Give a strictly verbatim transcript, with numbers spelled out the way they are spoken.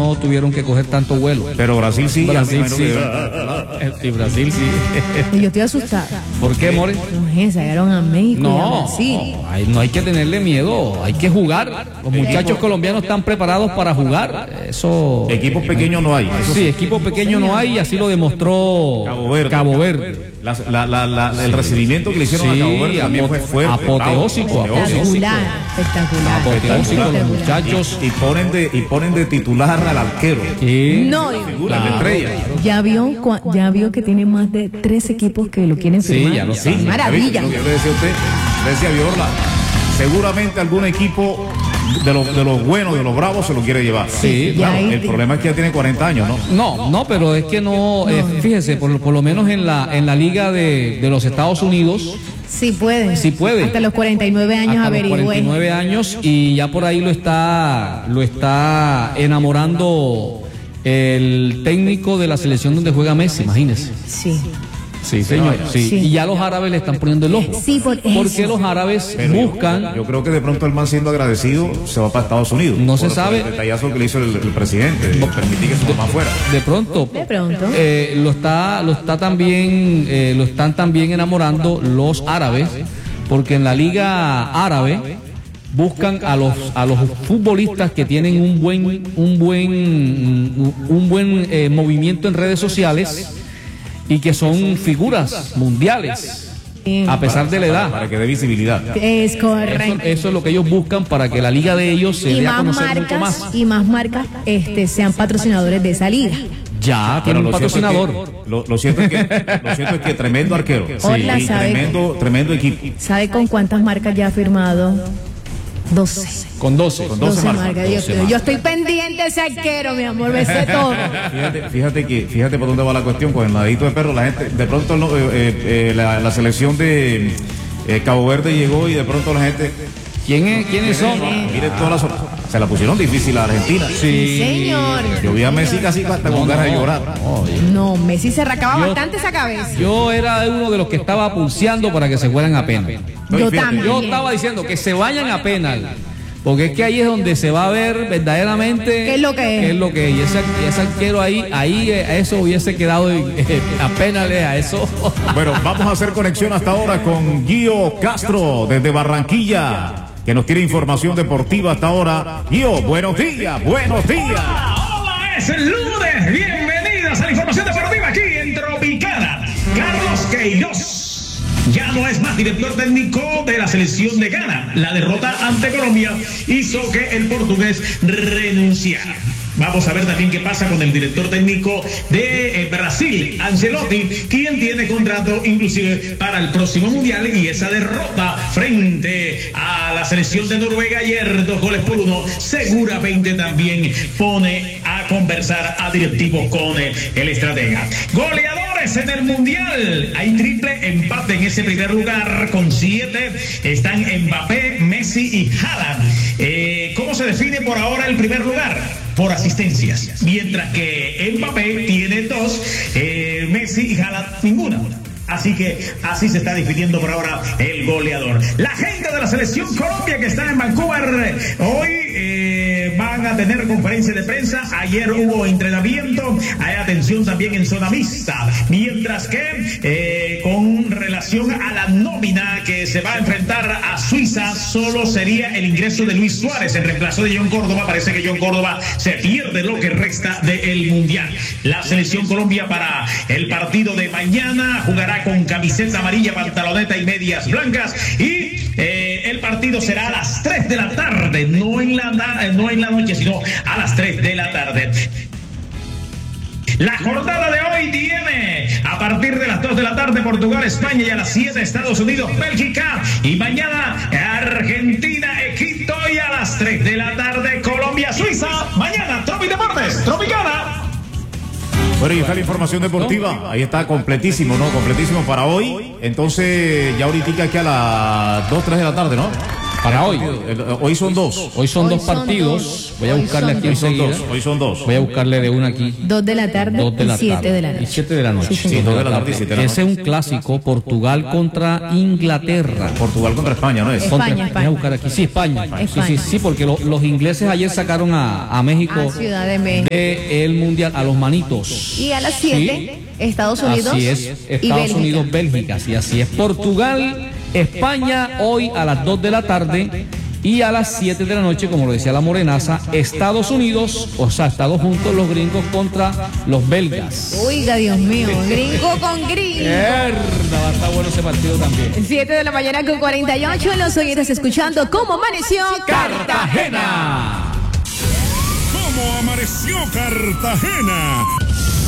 no tuvieron que coger tanto vuelo. Pero Brasil sí. Brasil sí. Que... Y Brasil sí. Yo estoy asustada. ¿Por qué, More? No, ensayaron a México no, y a Brasil. No, hay, no hay que tenerle miedo, hay que jugar. Los muchachos colombianos están preparados para jugar. Eso. Equipos pequeños no hay. Eso sí, equipos pequeños no hay, y así lo demostró Cabo Verde. Cabo Verde. La, la, la, la, el recibimiento que le hicieron sí, a Cabo Verde también fue fuerte. Apoteósico, espectacular, espectacular. Apoteósico los muchachos. Y, y, ponen de, y ponen de titular al arquero. Sí. No, figuras de estrella. Ya vio, ya vio que tiene más de tres equipos que lo quieren firmar. Sí, ya lo sí, sí, maravilla. Yo le decía a usted, le decía a Viorla, seguramente algún equipo de los de los buenos, de los bravos, se lo quiere llevar. Sí, claro. Ahí, El problema es que ya tiene cuarenta años, ¿no? No, no, pero es que no, no. Eh, fíjese, por, por lo menos en la en la liga de, de los Estados Unidos. Sí puede. Sí puede. Hasta los cuarenta y nueve años averigüé. cuarenta y nueve años, y ya por ahí lo está lo está enamorando el técnico de la selección donde juega Messi, imagínese. Sí. Sí, señor. Sí. Sí. Y ya los árabes le están poniendo el ojo. Sí, por eso. Porque los árabes Pero buscan. Yo, yo creo que de pronto el man, siendo agradecido, se va para Estados Unidos. No por, se sabe. Por el detallazo que le hizo el, el presidente. De permitir que su mamá fuera. De pronto. De pronto. Eh, lo está, lo está también, eh, lo están también enamorando los árabes, porque en la liga árabe buscan a los a los futbolistas que tienen un buen un buen un buen eh, movimiento en redes sociales y que son figuras mundiales, a pesar de la edad. Para, para que dé visibilidad. Es correcto. Eso, eso es lo que ellos buscan, para que la liga de ellos se dé a conocer marcas, mucho más. Y más marcas este, sean patrocinadores de esa liga. Ya, tiene un patrocinador. Cierto es que, lo, lo, cierto es que, lo cierto es que tremendo arquero. Hola, sí, y tremendo, tremendo equipo. ¿Sabe con cuántas marcas ya ha firmado? doce. Con doce. Con doce, doce marcas. marcas. Yo, doce yo marcas. estoy pendiente de ese arquero, mi amor, me sé todo. Fíjate, fíjate que, fíjate por dónde va la cuestión, con el nadito de perro, la gente, de pronto no, eh, eh, la, la selección de eh, Cabo Verde llegó y de pronto la gente. ¿Quién es, ¿Quiénes son? Miren todas las, se la pusieron difícil a Argentina. Sí, señor. Yo vi a Messi casi hasta con no, ganas no, de llorar. No, Messi se arrancaba Yo- bastante esa cabeza. Yo era uno de los que estaba pulseando para que se fueran a penal. No, y Yo fíjate, también. Yo estaba diciendo que se vayan a penal, porque es que ahí es donde se va a ver verdaderamente ¿Qué es lo que es? qué es lo que es. Y ese, ese arquero ahí, ahí eh, eso hubiese quedado eh, a penales, a eso. Bueno, vamos a hacer conexión hasta ahora con Gio Castro desde Barranquilla, que nos tiene información deportiva hasta ahora. Gio, buenos días, buenos días. Hola, es el lunes. Bienvenidas a la información deportiva aquí en Tropicana. Carlos Queiroz ya no es más director técnico de la selección de Ghana. La derrota ante Colombia hizo que el portugués renunciara. Vamos a ver también qué pasa con el director técnico de eh, Brasil, Ancelotti, quien tiene contrato inclusive para el próximo mundial, y esa derrota frente a la selección de Noruega ayer, dos goles por uno, seguramente también pone a conversar a directivos con eh, el estratega. Goleadores en el mundial, hay triple empate en ese primer lugar con siete, están Mbappé, Messi y Haaland. Eh, ¿Cómo se define por ahora el primer lugar? Por asistencias, mientras que Mbappé tiene dos, eh, Messi y Haaland ninguna. Así que así se está definiendo por ahora el goleador. La gente de la selección Colombia que está en Vancouver hoy eh, van a tener conferencia de prensa. Ayer hubo entrenamiento, hay atención también en zona mixta, mientras que eh, con relación a la nómina que se va a enfrentar a Suiza, solo sería el ingreso de Luis Suárez en reemplazo de John Córdoba. Parece que John Córdoba se pierde lo que resta del mundial. La selección Colombia para el partido de mañana jugará con camiseta amarilla, pantaloneta y medias blancas, y eh, el partido será a las tres de la tarde, no en la, no en la noche, sino a las tres de la tarde. La jornada de hoy tiene a partir de las dos de la tarde Portugal, España, y a las siete Estados Unidos, Bélgica, y mañana Argentina, Egipto, y a las tres de la tarde Colombia, Suiza. Mañana Tropi Deportes, Tropicana. Bueno, y está la información deportiva, ahí está completísimo, ¿no? Completísimo para hoy. Entonces, ya ahorita aquí a las dos, tres de la tarde, ¿no? Para hoy. Hoy son dos. Hoy son Hoy dos son partidos. dos. Voy a Hoy buscarle son aquí Hoy son enseguida. dos. Hoy son dos. Voy a buscarle de una aquí. Dos de la tarde Dos de la y siete tarde. de la Y noche. siete de la noche. Sí, Sí, señor. dos de la tarde y siete de la Ese es noche. un clásico. Portugal contra Inglaterra. Portugal contra España, ¿no es? España, Contra- España. Voy a buscar aquí. Sí, España. Sí, España. sí, sí, porque lo- los ingleses ayer sacaron a, a México A Ciudad de México. de el mundial a los manitos. Y a las siete, Estados Unidos Así es, y Estados Bélgica. Unidos, Bélgica, sí, así es. Portugal, España, hoy a las dos de la tarde y a las siete de la noche, como lo decía la morenaza, Estados Unidos, o sea, Estados juntos los gringos contra los belgas. Oiga, Dios mío, gringo con gringo. Mierda, va a estar bueno ese partido también. siete de la mañana con cuarenta y ocho, los oyentes escuchando cómo amaneció Cartagena. ¿Cómo amaneció Cartagena?